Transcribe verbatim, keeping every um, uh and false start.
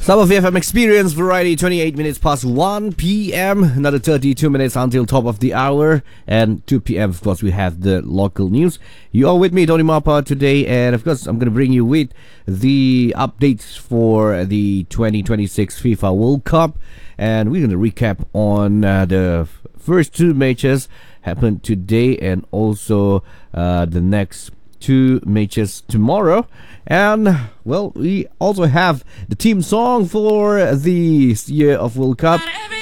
Summer V F M Experience Variety, twenty-eight minutes past one p.m. Another thirty-two minutes until top of the hour. And two p.m. of course we have the local news. You are with me, Tony Mapa, today. And of course I'm going to bring you with the updates for the twenty twenty-six FIFA World Cup. And we're going to recap on uh, the first two matches happened today, and also uh, the next two matches tomorrow. And well, we also have the team song for the year of World Cup.